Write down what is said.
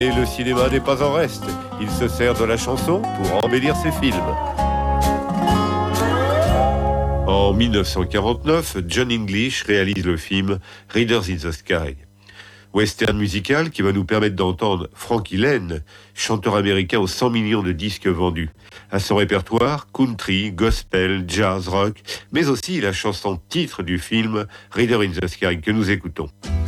Et le cinéma n'est pas en reste. Il se sert de la chanson pour embellir ses films. En 1949, John English réalise le film Readers in the Sky. Western musical qui va nous permettre d'entendre Frankie Laine, chanteur américain aux 100 millions de disques vendus. À son répertoire, country, gospel, jazz, rock, mais aussi la chanson titre du film Reader in the Sky que nous écoutons.